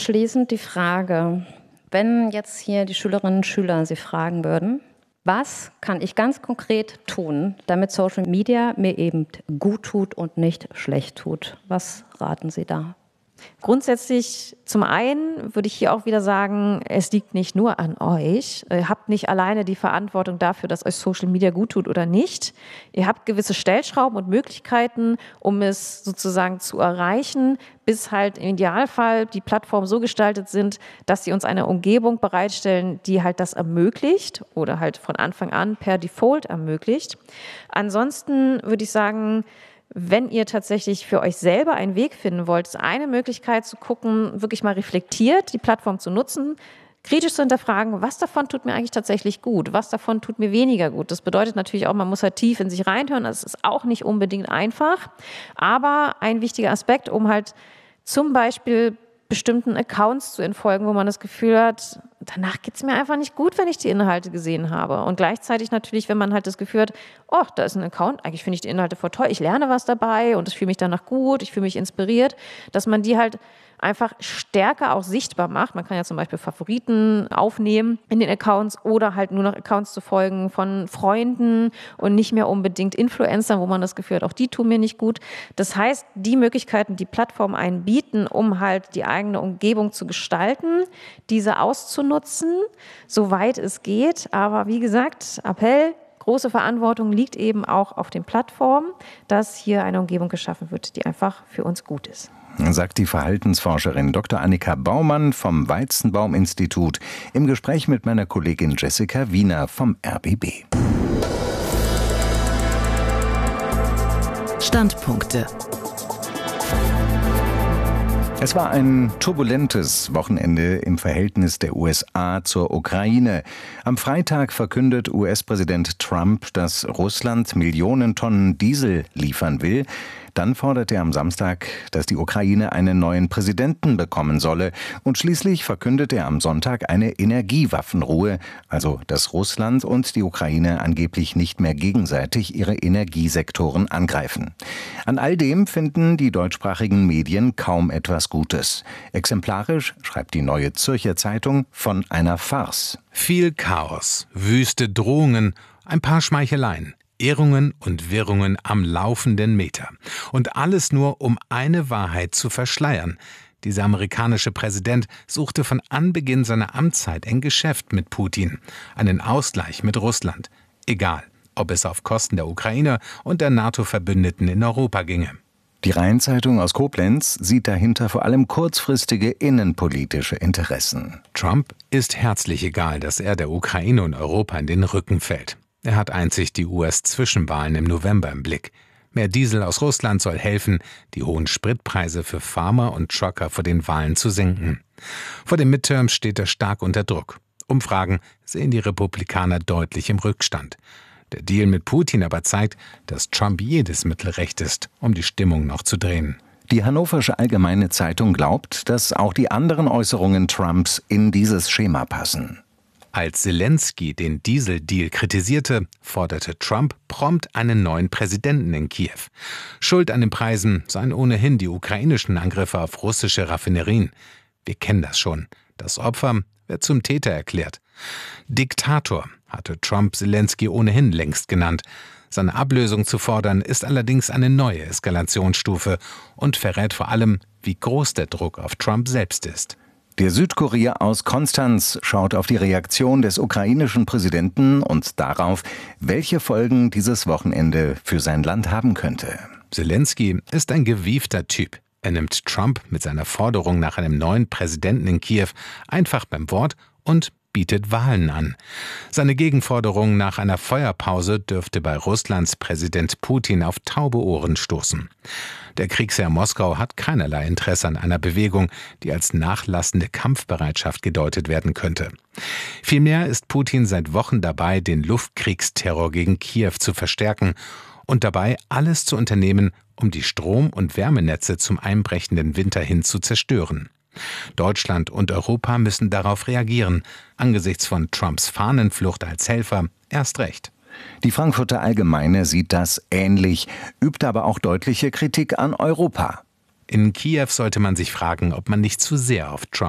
abschließend die Frage, wenn jetzt hier die Schülerinnen und Schüler Sie fragen würden, was kann ich ganz konkret tun, damit Social Media mir eben gut tut und nicht schlecht tut? Was raten Sie da? Grundsätzlich zum einen würde ich hier auch wieder sagen, es liegt nicht nur an euch. Ihr habt nicht alleine die Verantwortung dafür, dass euch Social Media gut tut oder nicht. Ihr habt gewisse Stellschrauben und Möglichkeiten, um es sozusagen zu erreichen, bis halt im Idealfall die Plattformen so gestaltet sind, dass sie uns eine Umgebung bereitstellen, die halt das ermöglicht oder halt von Anfang an per Default ermöglicht. Ansonsten würde ich sagen, wenn ihr tatsächlich für euch selber einen Weg finden wollt, ist eine Möglichkeit zu gucken, wirklich mal reflektiert die Plattform zu nutzen, kritisch zu hinterfragen, was davon tut mir eigentlich tatsächlich gut, was davon tut mir weniger gut. Das bedeutet natürlich auch, man muss halt tief in sich reinhören, das ist auch nicht unbedingt einfach, aber ein wichtiger Aspekt, um halt zum Beispiel bestimmten Accounts zu entfolgen, wo man das Gefühl hat, danach geht es mir einfach nicht gut, wenn ich die Inhalte gesehen habe. Und gleichzeitig natürlich, wenn man halt das Gefühl hat, oh, da ist ein Account, eigentlich finde ich die Inhalte voll toll, ich lerne was dabei und ich fühle mich danach gut, ich fühle mich inspiriert, dass man die halt einfach stärker auch sichtbar macht. Man kann ja zum Beispiel Favoriten aufnehmen in den Accounts oder halt nur noch Accounts zu folgen von Freunden und nicht mehr unbedingt Influencern, wo man das Gefühl hat, auch die tun mir nicht gut. Das heißt, die Möglichkeiten, die Plattformen einen bieten, um halt die eigene Umgebung zu gestalten, diese auszunutzen, soweit es geht. Aber wie gesagt, Appell, große Verantwortung liegt eben auch auf den Plattformen, dass hier eine Umgebung geschaffen wird, die einfach für uns gut ist. Sagt die Verhaltensforscherin Dr. Annika Baumann vom Weizenbaum-Institut im Gespräch mit meiner Kollegin Jessica Wiener vom RBB. Standpunkte. Es war ein turbulentes Wochenende im Verhältnis der USA zur Ukraine. Am Freitag verkündet US-Präsident Trump, dass Russland Millionen Tonnen Diesel liefern will. Dann fordert er am Samstag, dass die Ukraine einen neuen Präsidenten bekommen solle. Und schließlich verkündet er am Sonntag eine Energiewaffenruhe, also dass Russland und die Ukraine angeblich nicht mehr gegenseitig ihre Energiesektoren angreifen. An all dem finden die deutschsprachigen Medien kaum etwas Gutes. Exemplarisch schreibt die Neue Zürcher Zeitung von einer Farce. Viel Chaos, wüste Drohungen, ein paar Schmeicheleien. Irrungen und Wirrungen am laufenden Meter. Und alles nur, um eine Wahrheit zu verschleiern. Dieser amerikanische Präsident suchte von Anbeginn seiner Amtszeit ein Geschäft mit Putin, einen Ausgleich mit Russland. Egal, ob es auf Kosten der Ukraine und der NATO-Verbündeten in Europa ginge. Die Rhein-Zeitung aus Koblenz sieht dahinter vor allem kurzfristige innenpolitische Interessen. Trump ist herzlich egal, dass er der Ukraine und Europa in den Rücken fällt. Er hat einzig die US-Zwischenwahlen im November im Blick. Mehr Diesel aus Russland soll helfen, die hohen Spritpreise für Farmer und Trucker vor den Wahlen zu senken. Vor den Midterms steht er stark unter Druck. Umfragen sehen die Republikaner deutlich im Rückstand. Der Deal mit Putin aber zeigt, dass Trump jedes Mittel recht ist, um die Stimmung noch zu drehen. Die Hannoversche Allgemeine Zeitung glaubt, dass auch die anderen Äußerungen Trumps in dieses Schema passen. Als Zelensky den Dieseldeal kritisierte, forderte Trump prompt einen neuen Präsidenten in Kiew. Schuld an den Preisen seien ohnehin die ukrainischen Angriffe auf russische Raffinerien. Wir kennen das schon. Das Opfer wird zum Täter erklärt. Diktator hatte Trump Zelensky ohnehin längst genannt. Seine Ablösung zu fordern, ist allerdings eine neue Eskalationsstufe und verrät vor allem, wie groß der Druck auf Trump selbst ist. Der Südkurier aus Konstanz schaut auf die Reaktion des ukrainischen Präsidenten und darauf, welche Folgen dieses Wochenende für sein Land haben könnte. Zelensky ist ein gewiefter Typ. Er nimmt Trump mit seiner Forderung nach einem neuen Präsidenten in Kiew einfach beim Wort und bietet Wahlen an. Seine Gegenforderung nach einer Feuerpause dürfte bei Russlands Präsident Putin auf taube Ohren stoßen. Der Kriegsherr Moskau hat keinerlei Interesse an einer Bewegung, die als nachlassende Kampfbereitschaft gedeutet werden könnte. Vielmehr ist Putin seit Wochen dabei, den Luftkriegsterror gegen Kiew zu verstärken und dabei alles zu unternehmen, um die Strom- und Wärmenetze zum einbrechenden Winter hin zu zerstören. Deutschland und Europa müssen darauf reagieren, angesichts von Trumps Fahnenflucht als Helfer erst recht. Die Frankfurter Allgemeine sieht das ähnlich, übt aber auch deutliche Kritik an Europa. In Kiew sollte man sich fragen, ob man nicht zu sehr auf Trump